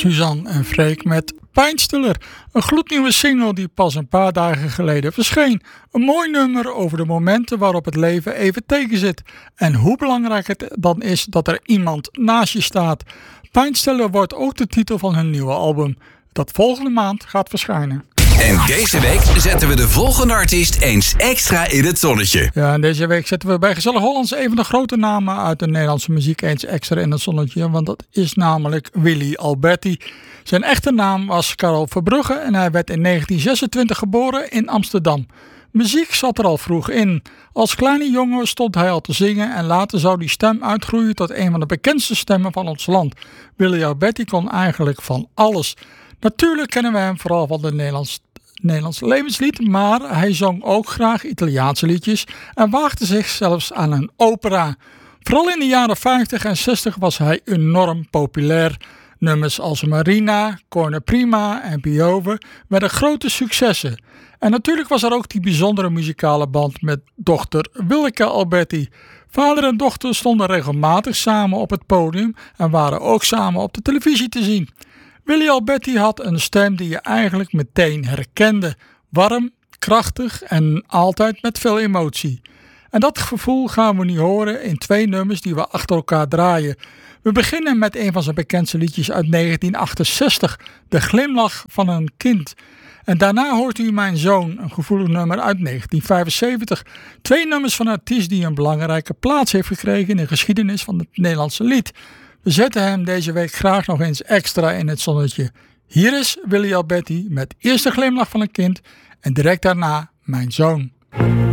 Suzanne en Freek met Pijnstiller. Een gloednieuwe single die pas een paar dagen geleden verscheen. Een mooi nummer over de momenten waarop het leven even tegen zit. En hoe belangrijk het dan is dat er iemand naast je staat. Pijnstiller wordt ook de titel van hun nieuwe album, dat volgende maand gaat verschijnen. En deze week zetten we de volgende artiest eens extra in het zonnetje. Ja, en deze week zetten we bij Gezellig Hollands een van de grote namen uit de Nederlandse muziek eens extra in het zonnetje. Want dat is namelijk Willy Alberti. Zijn echte naam was Karel Verbrugge en hij werd in 1926 geboren in Amsterdam. Muziek zat er al vroeg in. Als kleine jongen stond hij al te zingen en later zou die stem uitgroeien tot een van de bekendste stemmen van ons land. Willy Alberti kon eigenlijk van alles. Natuurlijk kennen we hem vooral van de Nederlands levenslied, maar hij zong ook graag Italiaanse liedjes en waagde zich zelfs aan een opera. Vooral in de jaren 50 en 60 was hij enorm populair. Nummers als Marina, Corner Prima en Piove werden grote successen. En natuurlijk was er ook die bijzondere muzikale band met dochter Willeke Alberti. Vader en dochter stonden regelmatig samen op het podium en waren ook samen op de televisie te zien. Willy Alberti had een stem die je eigenlijk meteen herkende. Warm, krachtig en altijd met veel emotie. En dat gevoel gaan we nu horen in twee nummers die we achter elkaar draaien. We beginnen met een van zijn bekendste liedjes uit 1968, De Glimlach van een Kind. En daarna hoort u Mijn Zoon, een gevoelig nummer uit 1975. Twee nummers van een artiest die een belangrijke plaats heeft gekregen in de geschiedenis van het Nederlandse lied. We zetten hem deze week graag nog eens extra in het zonnetje. Hier is Willy Alberti met eerst De Glimlach van een Kind en direct daarna Mijn Zoon.